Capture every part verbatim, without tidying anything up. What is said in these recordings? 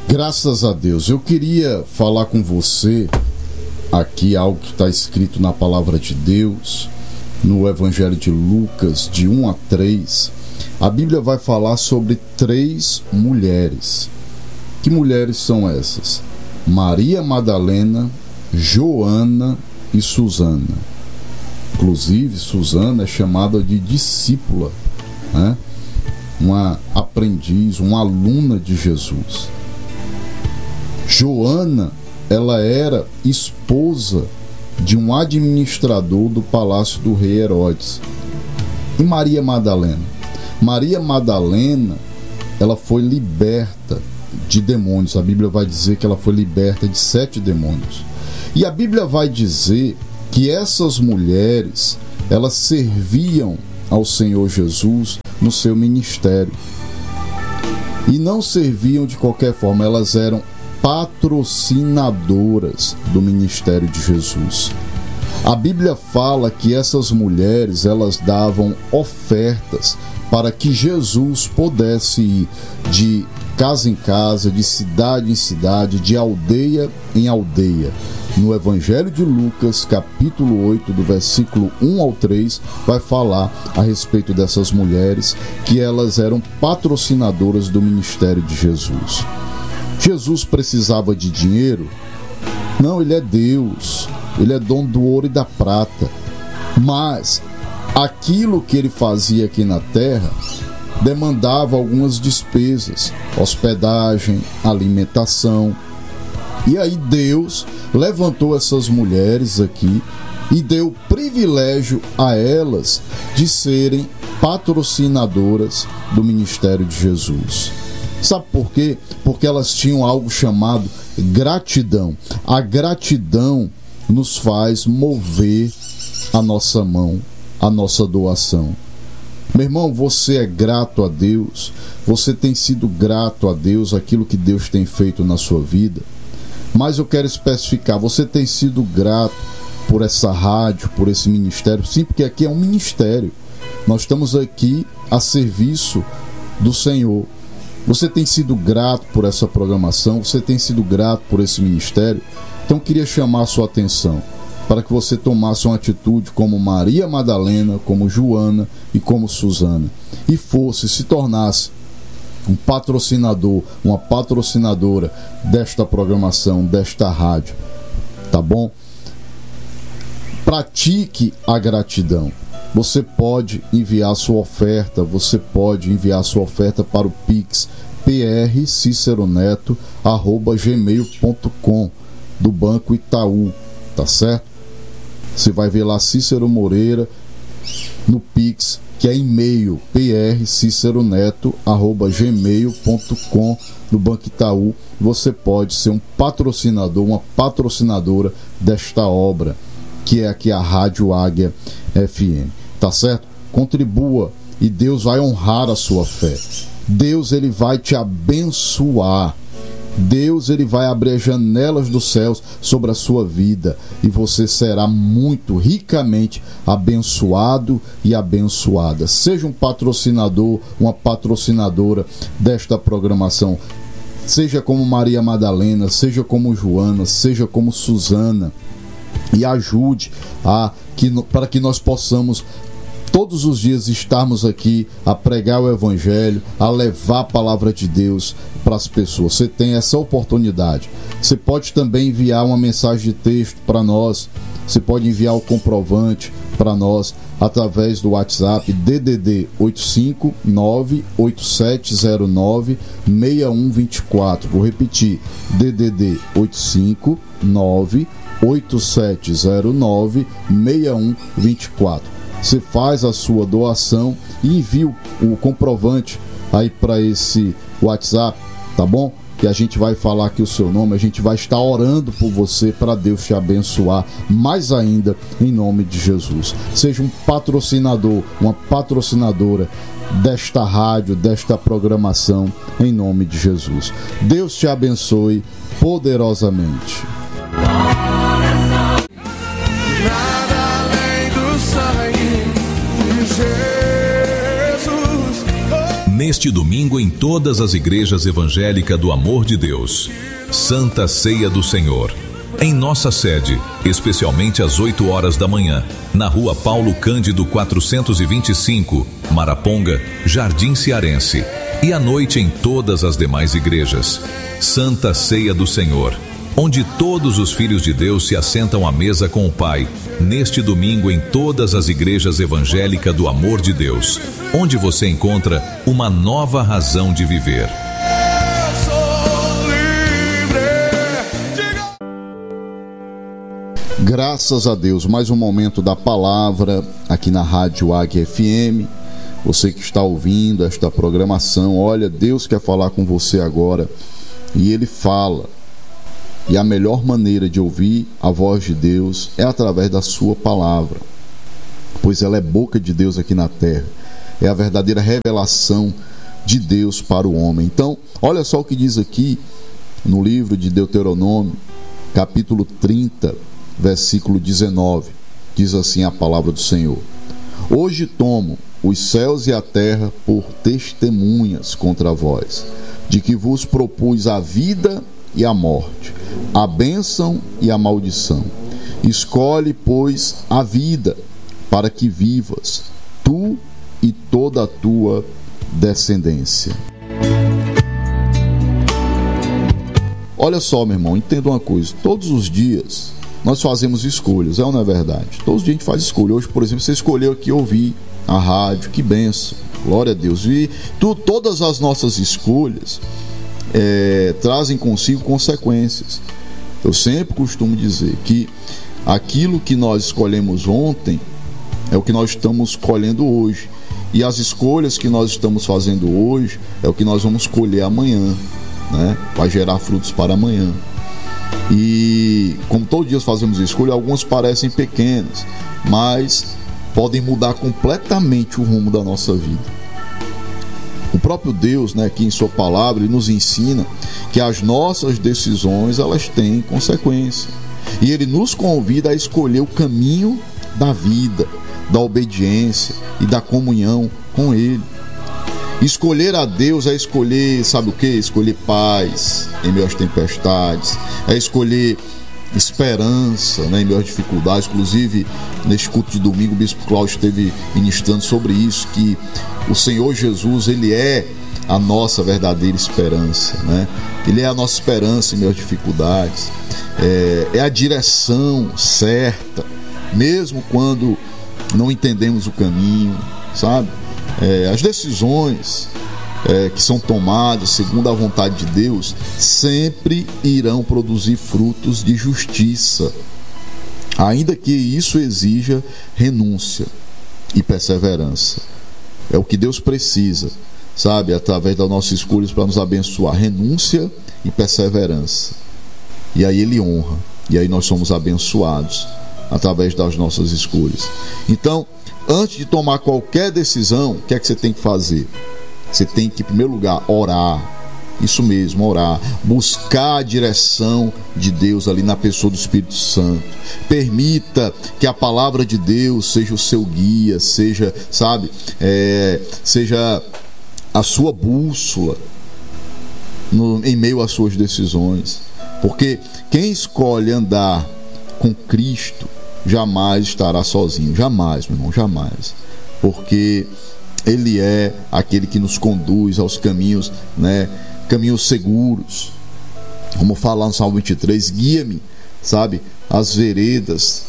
Graças a Deus. Eu queria falar com você aqui algo que está escrito na palavra de Deus, no Evangelho de Lucas, de um a três. A Bíblia vai falar sobre três mulheres. Que mulheres são essas? Maria Madalena, Joana e Susana. Inclusive, Susana é chamada de discípula, né? Uma aprendiz, uma aluna de Jesus. Joana, ela era esposa de um administrador do palácio do rei Herodes. E Maria Madalena? Maria Madalena, ela foi liberta de demônios. A Bíblia vai dizer que ela foi liberta de sete demônios. E a Bíblia vai dizer que essas mulheres, elas serviam ao Senhor Jesus no seu ministério. E não serviam de qualquer forma, elas eram patrocinadoras do ministério de Jesus. A Bíblia fala que essas mulheres, elas davam ofertas para que Jesus pudesse ir de casa em casa, de cidade em cidade, de aldeia em aldeia. No Evangelho de Lucas, capítulo oito, do versículo um ao três, vai falar a respeito dessas mulheres, que elas eram patrocinadoras do ministério de Jesus. Jesus precisava de dinheiro? Não, ele é Deus, ele é dono do ouro e da prata. Mas aquilo que ele fazia aqui na terra demandava algumas despesas, hospedagem, alimentação. E aí Deus levantou essas mulheres aqui e deu o privilégio a elas de serem patrocinadoras do ministério de Jesus. Sabe por quê? Porque elas tinham algo chamado gratidão. A gratidão nos faz mover a nossa mão, a nossa doação. Meu irmão, você é grato a Deus? Você tem sido grato a Deus, aquilo que Deus tem feito na sua vida? Mas eu quero especificar, você tem sido grato por essa rádio, por esse ministério? Sim, porque aqui é um ministério. Nós estamos aqui a serviço do Senhor. Você tem sido grato por essa programação? Você tem sido grato por esse ministério? Então eu queria chamar a sua atenção para que você tomasse uma atitude como Maria Madalena, como Joana e como Susana, e fosse, se tornasse um patrocinador, uma patrocinadora desta programação, desta rádio, tá bom? Pratique a gratidão. Você pode enviar sua oferta, você pode enviar sua oferta para o Pix p r ciceroneto arroba gmail ponto com do Banco Itaú, tá certo? Você vai ver lá Cícero Moreira no Pix, que é e-mail p r ciceroneto arroba gmail ponto com do Banco Itaú. Você pode ser um patrocinador, uma patrocinadora desta obra, que é aqui a Rádio Águia F M, tá certo? Contribua e Deus vai honrar a sua fé. Deus, ele vai te abençoar. Deus, ele vai abrir as janelas dos céus sobre a sua vida e você será muito ricamente abençoado e abençoada. Seja um patrocinador, uma patrocinadora desta programação. Seja como Maria Madalena, seja como Joana, seja como Susana, e ajude a, que, para que nós possamos todos os dias estarmos aqui a pregar o Evangelho, a levar a palavra de Deus para as pessoas. Você tem essa oportunidade. Você pode também enviar uma mensagem de texto para nós. Você pode enviar o comprovante para nós através do WhatsApp D D D oito cinco nove oito sete zero nove seis um dois quatro. Vou repetir, D D D oito cinco nove oito sete zero nove seis um dois quatro. Você faz a sua doação e envia o comprovante aí para esse WhatsApp, tá bom? E a gente vai falar aqui o seu nome, a gente vai estar orando por você para Deus te abençoar mais ainda em nome de Jesus. Seja um patrocinador, uma patrocinadora desta rádio, desta programação em nome de Jesus. Deus te abençoe poderosamente. neste domingo em todas as igrejas evangélicas do Amor de Deus. Santa Ceia do Senhor. Em nossa sede, especialmente às oito horas da manhã, na rua Paulo Cândido quatrocentos e vinte e cinco, Maraponga, Jardim Cearense. E à noite em todas as demais igrejas. Santa Ceia do Senhor, onde todos os filhos de Deus se assentam à mesa com o Pai, neste domingo em todas as igrejas evangélicas do Amor de Deus, onde você encontra uma nova razão de viver. Graças a Deus, mais um momento da palavra aqui na Rádio Águia F M. Você que está ouvindo esta programação, olha, Deus quer falar com você agora e Ele fala. E a melhor maneira de ouvir a voz de Deus é através da sua palavra, pois ela é boca de Deus aqui na terra, é a verdadeira revelação de Deus para o homem. Então, olha só o que diz aqui no livro de Deuteronômio, capítulo trinta, versículo dezenove, diz assim a palavra do Senhor: hoje tomo os céus e a terra por testemunhas contra vós, de que vos propus a vida e a morte, a bênção e a maldição. Escolhe, pois, a vida, para que vivas, tu e toda a tua descendência. Olha só, meu irmão, entenda uma coisa: todos os dias nós fazemos escolhas, é ou não é verdade? Todos os dias a gente faz escolha. Hoje, por exemplo, você escolheu aqui ouvir a rádio, que bênção, glória a Deus. E tu, todas as nossas escolhas é, trazem consigo consequências. Eu sempre costumo dizer que aquilo que nós escolhemos ontem é o que nós estamos colhendo hoje, e as escolhas que nós estamos fazendo hoje é o que nós vamos colher amanhã, né? Vai gerar frutos para amanhã. E como todos os dias fazemos escolha, algumas parecem pequenas, mas podem mudar completamente o rumo da nossa vida. O próprio Deus, né, aqui em sua palavra, ele nos ensina que as nossas decisões, elas têm consequência. E ele nos convida a escolher o caminho da vida, da obediência e da comunhão com ele. Escolher a Deus é escolher, sabe o que? Escolher paz em meio às tempestades, é escolher esperança, né, em meio às dificuldades. Inclusive, neste culto de domingo, o Bispo Cláudio esteve ministrando sobre isso, que o Senhor Jesus, Ele é a nossa verdadeira esperança, né? Ele é a nossa esperança em meio às dificuldades, é, é a direção certa, mesmo quando não entendemos o caminho, sabe? É, as decisões é, que são tomadas segundo a vontade de Deus sempre irão produzir frutos de justiça, ainda que isso exija renúncia e perseverança. É o que Deus precisa, sabe, através das nossas escolhas para nos abençoar: renúncia e perseverança. E aí Ele honra, e aí nós somos abençoados através das nossas escolhas. Então, antes de tomar qualquer decisão, o que é que você tem que fazer? Você tem que, em primeiro lugar, orar. Isso mesmo, orar. Buscar a direção de Deus ali na pessoa do Espírito Santo. Permita que a palavra de Deus seja o seu guia, seja, sabe, é, seja a sua bússola no, em meio às suas decisões. Porque quem escolhe andar com Cristo jamais estará sozinho, jamais, meu irmão, jamais, porque Ele é aquele que nos conduz aos caminhos, né, caminhos seguros. Como fala no Salmo vinte e três, guia-me, sabe, as veredas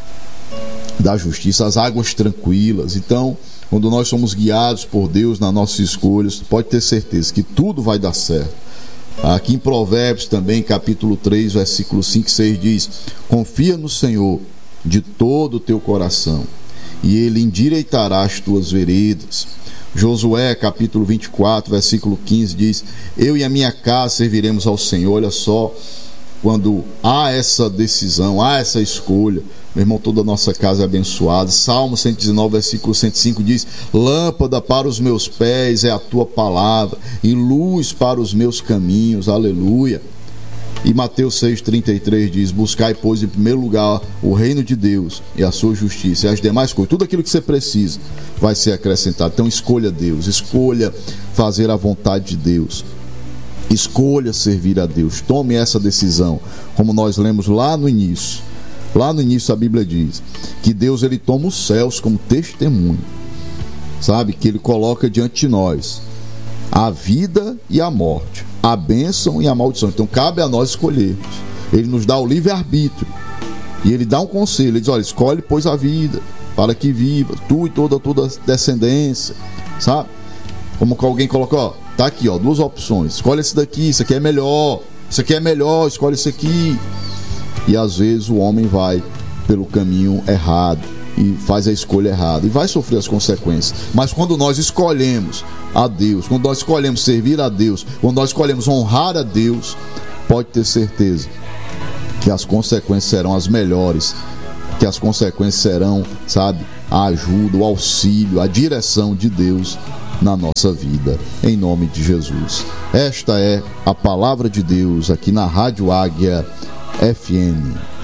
da justiça, as águas tranquilas. Então, quando nós somos guiados por Deus nas nossas escolhas, pode ter certeza que tudo vai dar certo. Aqui em Provérbios também, capítulo três, versículo cinco e seis diz: confia no Senhor de todo o teu coração, e Ele endireitará as tuas veredas. Josué, capítulo vinte e quatro, versículo quinze diz: eu e a minha casa serviremos ao Senhor. Olha só, quando há essa decisão, há essa escolha, meu irmão, toda a nossa casa é abençoada. Salmo cento e dezenove, versículo cento e cinco diz: lâmpada para os meus pés é a tua palavra, e luz para os meus caminhos. Aleluia. E Mateus seis, trinta e três diz: buscai, pois, em primeiro lugar o reino de Deus e a sua justiça, e as demais coisas, tudo aquilo que você precisa vai ser acrescentado. Então escolha Deus, escolha fazer a vontade de Deus, escolha servir a Deus, tome essa decisão, como nós lemos lá no início. Lá no início a Bíblia diz que Deus, ele toma os céus como testemunho, sabe, que ele coloca diante de nós a vida e a morte, a bênção e a maldição. Então cabe a nós escolhermos. Ele nos dá o livre-arbítrio e ele dá um conselho. Ele diz: olha, escolhe, pois, a vida, para que viva tu e toda a tua descendência, sabe? Como que alguém coloca, ó, tá aqui, ó, duas opções, escolhe esse daqui, isso aqui é melhor, isso aqui é melhor, escolhe esse aqui. E às vezes o homem vai pelo caminho errado e faz a escolha errada e vai sofrer as consequências. Mas quando nós escolhemos a Deus, quando nós escolhemos servir a Deus, quando nós escolhemos honrar a Deus, pode ter certeza que as consequências serão as melhores, que as consequências serão, sabe, a ajuda, o auxílio, a direção de Deus na nossa vida, em nome de Jesus. Esta é a palavra de Deus aqui na Rádio Águia F M.